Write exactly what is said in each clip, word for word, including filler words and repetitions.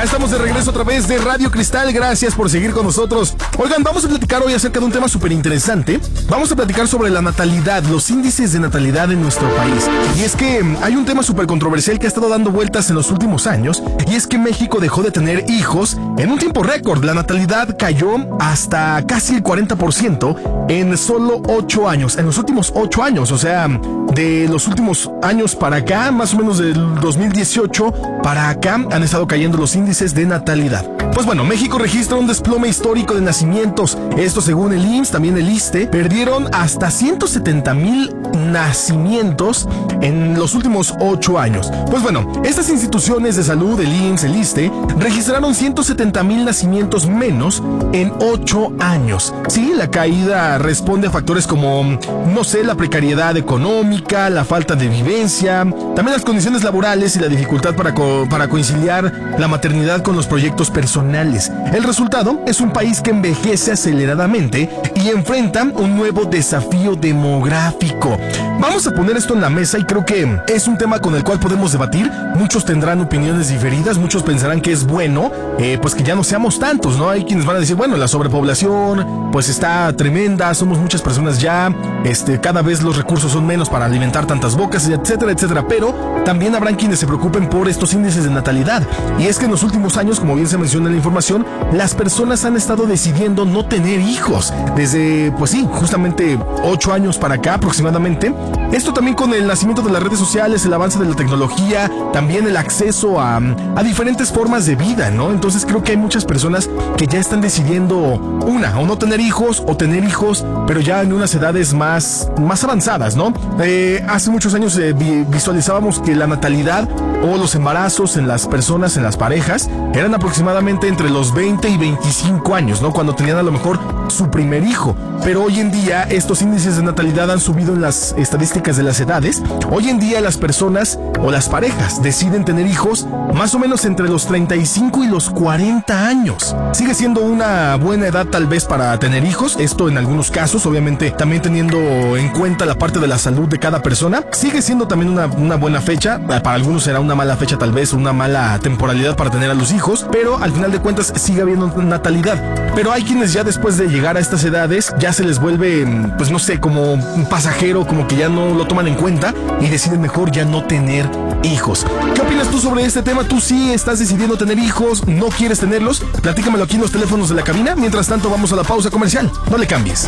estamos de regreso a través de Radio Cristal. Gracias por seguir con nosotros. Oigan, vamos a platicar hoy acerca de un tema súper interesante. Vamos a platicar sobre la natalidad, los índices de natalidad en nuestro país. Y es que hay un tema súper controversial que ha estado dando vueltas en los últimos años, y es que México dejó de tener hijos en un tiempo récord. La natalidad cayó hasta casi el cuarenta por ciento en solo ocho años, en los últimos ocho años, o sea, de los últimos años para acá, más o menos del dos mil dieciocho para acá, han estado cayendo los índices de natalidad. Pues bueno, México registra un desplome histórico de nacimientos. Esto según el I M S S, también el ISSSTE, perdieron hasta ciento setenta mil nacimientos en los últimos ocho años. Pues bueno, estas instituciones de salud, el I M S S, el ISSSTE, registraron ciento setenta mil nacimientos menos en ocho años. Sí, la caída responde a factores como, no sé, la precariedad económica, la falta de vivencia, también las condiciones laborales y la dificultad para, co- para conciliar la maternidad con los proyectos personales. El resultado es un país que envejece aceleradamente y enfrenta un nuevo desafío demográfico. Vamos a poner esto en la mesa y creo que es un tema con el cual podemos debatir. Muchos tendrán opiniones diferidas, muchos pensarán que es bueno, eh, pues que ya no seamos tantos, ¿no? Hay quienes van a decir, bueno, la sobrepoblación pues está tremenda, somos muchas personas ya, este, cada vez los recursos son menos para alimentar tantas bocas, etcétera, etcétera, pero también habrán quienes se preocupen por estos índices de natalidad. Y es que en los últimos años, como bien se menciona en la información, las personas han estado decidiendo no tener hijos, desde, pues sí, justamente ocho años para acá aproximadamente. Esto también con el nacimiento de las redes sociales, el avance de la tecnología, también el acceso a, a diferentes formas de vida, ¿no? Entonces creo que hay muchas personas que ya están decidiendo una, o no tener hijos, o tener hijos, pero ya en unas edades más, más avanzadas, ¿no? Eh, hace muchos años eh, vi, visualizábamos que la natalidad o los embarazos en las personas, en las parejas, eran aproximadamente entre los veinte y veinticinco años, ¿no? Cuando tenían a lo mejor su primer hijo. Pero hoy en día estos índices de natalidad han subido en las estadísticas de las edades. Hoy en día las personas o las parejas deciden tener hijos más o menos entre los treinta y cinco y los cuarenta años. Sigue siendo una buena edad tal vez para tener hijos, esto en algunos casos, obviamente también teniendo en cuenta la parte de la salud de cada persona. Sigue siendo también una, una buena fecha, para algunos será una mala fecha tal vez, una mala temporalidad para tener a los hijos, pero al final de cuentas sigue habiendo natalidad. Pero hay quienes ya después de llegar a estas edades ya se les vuelve, pues no sé, como un pasajero, como que ya no lo toman en cuenta y deciden mejor ya no tener hijos. ¿Qué opinas tú sobre este tema? ¿Tú sí estás decidiendo tener hijos? ¿No quieres tenerlos? Platícamelo aquí en los teléfonos de la cabina. Mientras tanto vamos a la pausa comercial. No le cambies.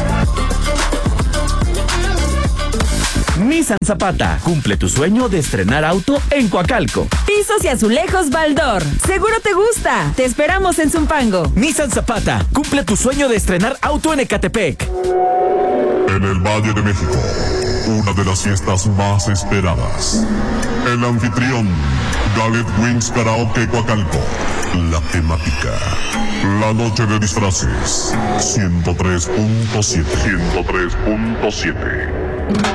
Nissan Zapata, cumple tu sueño de estrenar auto en Coacalco. Pisos y azulejos Baldor, seguro te gusta. Te esperamos en Zumpango. Nissan Zapata, cumple tu sueño de estrenar auto en Ecatepec. En el Valle de México, una de las fiestas más esperadas. El anfitrión, Gallet Wings Karaoke Coacalco. La temática, la noche de disfraces. ciento tres punto siete. ciento tres punto siete.